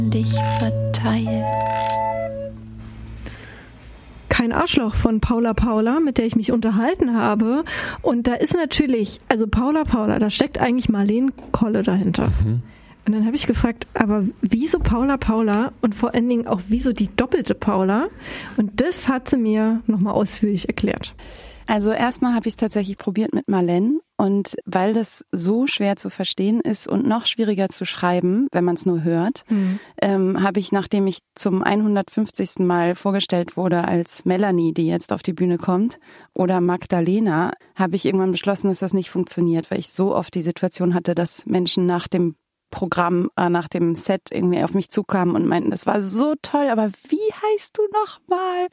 dich verteilt. Kein Arschloch von Paula Paula, mit der ich mich unterhalten habe. Und da ist natürlich, also Paula Paula, da steckt eigentlich Marleen Kolle dahinter. Mhm. Und dann habe ich gefragt, aber wieso Paula Paula und vor allen Dingen auch wieso die doppelte Paula? Und das hat sie mir nochmal ausführlich erklärt. Also erstmal habe ich es tatsächlich probiert mit Marleen. Und weil das so schwer zu verstehen ist und noch schwieriger zu schreiben, wenn man es nur hört, habe ich, nachdem ich zum 150. Mal vorgestellt wurde als Melanie, die jetzt auf die Bühne kommt, oder Magdalena, habe ich irgendwann beschlossen, dass das nicht funktioniert, weil ich so oft die Situation hatte, dass Menschen nach dem Programm, nach dem Set irgendwie auf mich zukamen und meinten, das war so toll, aber wie heißt du nochmal?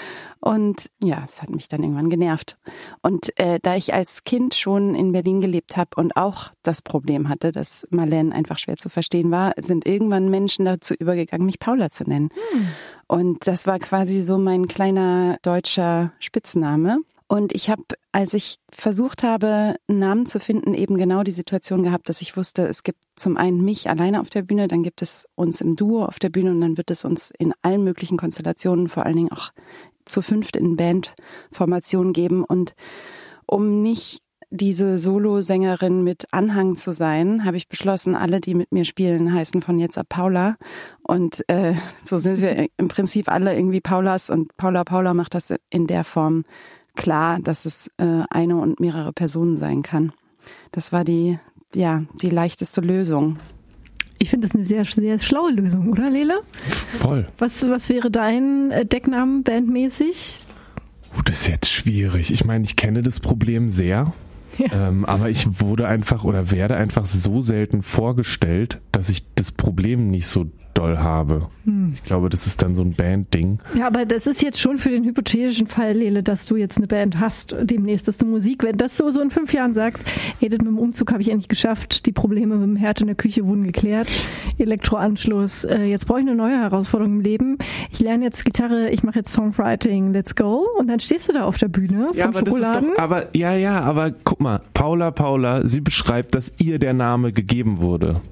Und ja, es hat mich dann irgendwann genervt. Und da ich als Kind schon in Berlin gelebt habe und auch das Problem hatte, dass Marleen einfach schwer zu verstehen war, sind irgendwann Menschen dazu übergegangen, mich Paula zu nennen. Und das war quasi so mein kleiner deutscher Spitzname. Und ich habe, als ich versucht habe, einen Namen zu finden, eben genau die Situation gehabt, dass ich wusste, es gibt zum einen mich alleine auf der Bühne, dann gibt es uns im Duo auf der Bühne und dann wird es uns in allen möglichen Konstellationen, vor allen Dingen auch zu fünft in Bandformationen geben. Und um nicht diese Solosängerin mit Anhang zu sein, habe ich beschlossen, alle, die mit mir spielen, heißen von jetzt ab Paula. Und so sind wir im Prinzip alle irgendwie Paulas und Paula Paula macht das in der Form klar, dass es eine und mehrere Personen sein kann. Das war die leichteste Lösung. Ich finde das eine sehr, sehr schlaue Lösung, oder Lele? Voll. Was wäre dein Deckname bandmäßig? Das ist jetzt schwierig. Ich meine, ich kenne das Problem sehr, aber ich werde einfach so selten vorgestellt, dass ich das Problem nicht so doll habe. Ich glaube, das ist dann so ein Band-Ding. Ja, aber das ist jetzt schon für den hypothetischen Fall, Lele, dass du jetzt eine Band hast demnächst, dass du Musik, wenn das so in 5 Jahren sagst, das mit dem Umzug habe ich endlich geschafft, die Probleme mit dem Herd in der Küche wurden geklärt, Elektroanschluss, jetzt brauche ich eine neue Herausforderung im Leben, ich lerne jetzt Gitarre, ich mache jetzt Songwriting, let's go, und dann stehst du da auf der Bühne von Schokoladen. Aber guck mal, Paula Paula, sie beschreibt, dass ihr der Name gegeben wurde.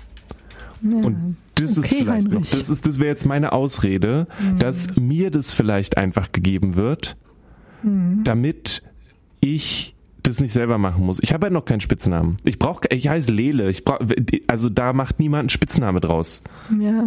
Ja. Und das ist vielleicht Heinrich. Das wäre jetzt meine Ausrede, dass mir das vielleicht einfach gegeben wird, damit ich das nicht selber machen muss. Ich habe halt noch keinen Spitznamen. Ich heiße Lele. Also da macht niemand einen Spitzname draus. Ja.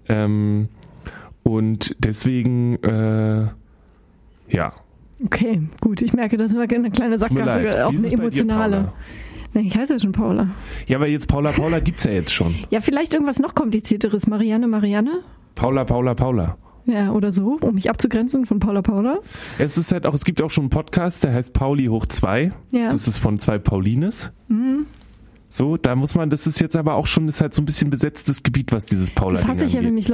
Und deswegen, ja. Okay, gut. Ich merke, das war eine kleine Sackgasse, auch eine emotionale. Ich heiße ja schon Paula. Ja, aber jetzt Paula Paula gibt's ja jetzt schon. Ja, vielleicht irgendwas noch komplizierteres. Marianne? Paula Paula Paula. Ja, oder so, um mich abzugrenzen von Paula Paula. Es gibt auch schon einen Podcast, der heißt Pauli hoch 2. Ja. Das ist von 2 Paulines. Mhm. So, da muss man, das ist jetzt aber auch schon, ist halt so ein bisschen besetztes Gebiet, was dieses Paula-Ding angeht. Das hasse ich ja, wenn mich